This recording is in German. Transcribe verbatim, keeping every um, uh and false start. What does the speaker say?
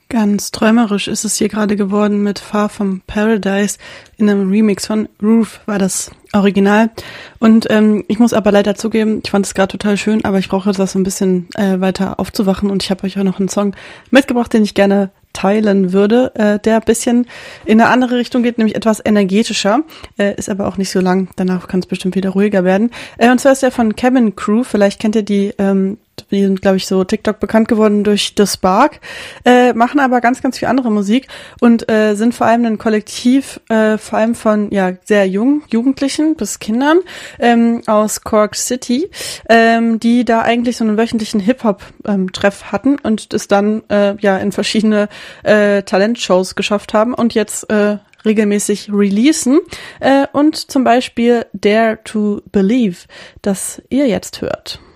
Ganz träumerisch ist es hier gerade geworden mit Far From Paradise in einem Remix von Roof, war das Original. Und ähm, ich muss aber leider zugeben, ich fand es gerade total schön, aber ich brauche das so ein bisschen äh, weiter aufzuwachen und ich habe euch auch noch einen Song mitgebracht, den ich gerne teilen würde, äh, der ein bisschen in eine andere Richtung geht, nämlich etwas energetischer, äh, ist aber auch nicht so lang, danach kann es bestimmt wieder ruhiger werden. Äh, und zwar ist der von Cabin Crew, vielleicht kennt ihr die, ähm, die sind, glaube ich, so TikTok bekannt geworden durch The Spark, äh, machen aber ganz, ganz viel andere Musik und äh, sind vor allem ein Kollektiv, äh, vor allem von ja sehr jungen Jugendlichen bis Kindern ähm, aus Cork City, ähm, die da eigentlich so einen wöchentlichen Hip-Hop-Treff ähm, hatten und es dann äh, ja in verschiedene äh, Talentshows geschafft haben und jetzt äh, regelmäßig releasen äh, und zum Beispiel Dare to Believe, das ihr jetzt hört.